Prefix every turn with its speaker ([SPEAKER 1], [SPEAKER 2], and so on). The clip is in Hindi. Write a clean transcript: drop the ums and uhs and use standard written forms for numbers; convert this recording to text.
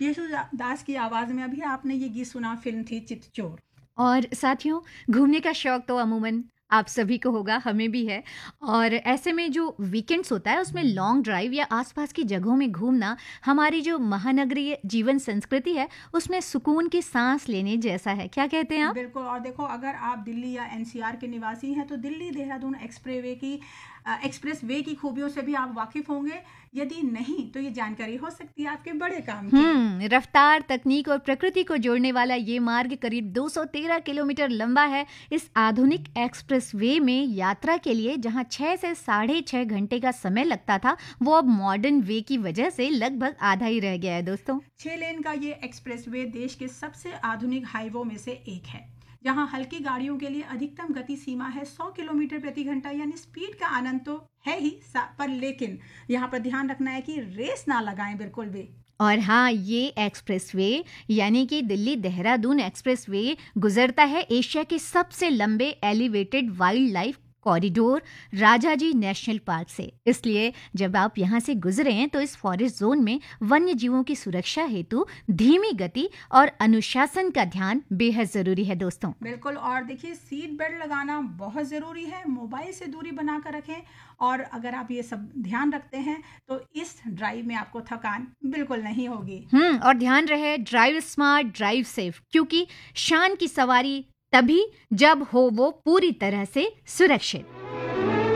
[SPEAKER 1] दास की आवाज़ में अभी आपने ये गीत सुना, फ़िल्म थी चितचोर।
[SPEAKER 2] और साथियों, घूमने का शौक तो अमूमन आप सभी को होगा, हमें भी है। और ऐसे में जो वीकेंड्स होता है उसमें लॉन्ग ड्राइव या आसपास की जगहों में घूमना हमारी जो महानगरीय जीवन संस्कृति है उसमें सुकून की सांस लेने जैसा है। क्या कहते हैं आप?
[SPEAKER 1] बिल्कुल। और देखो, अगर आप दिल्ली या एनसीआर के निवासी हैं तो दिल्ली देहरादून एक्सप्रेस वे की खूबियों से भी आप वाकिफ होंगे। यदि नहीं तो ये जानकारी हो सकती है आपके बड़े काम की।
[SPEAKER 2] रफ्तार, तकनीक और प्रकृति को जोड़ने वाला ये मार्ग करीब 213 किलोमीटर लंबा है। इस आधुनिक एक्सप्रेस वे में यात्रा के लिए जहां 6 से 6.5 घंटे का समय लगता था, वो अब मॉडर्न वे की वजह से लगभग आधा ही रह गया है दोस्तों।
[SPEAKER 1] 6 लेन का ये एक्सप्रेस वे देश के सबसे आधुनिक हाईवों में से एक है, जहां हल्की गाड़ियों के लिए अधिकतम गति सीमा है 100 किलोमीटर प्रति घंटा। यानी स्पीड का आनंद तो है ही पर लेकिन यहाँ पर ध्यान रखना है कि रेस ना लगाएं बिल्कुल भी।
[SPEAKER 2] और हाँ, ये एक्सप्रेसवे यानी कि दिल्ली देहरादून एक्सप्रेसवे गुजरता है एशिया के सबसे लंबे elevated wild life corridor Rajaji national park से। इसलिए जब आप यहाँ से गुजरें तो इस फॉरेस्ट जोन में वन्य जीवों की सुरक्षा हेतु धीमी गति और अनुशासन का ध्यान बेहद जरूरी है दोस्तों।
[SPEAKER 1] बिल्कुल। और देखिए, सीट बेल्ट लगाना बहुत ज़रूरी है, मोबाइल से दूरी बना कर रखें। और अगर आप ये सब ध्यान रखते हैं तो इस ड्राइव में आपको थकान बिल्कुल नहीं होगी।
[SPEAKER 2] और ध्यान रहे, ड्राइव स्मार्ट, ड्राइव सेफ, क्योंकि शान की सवारी तभी जब हो वो पूरी तरह से सुरक्षित।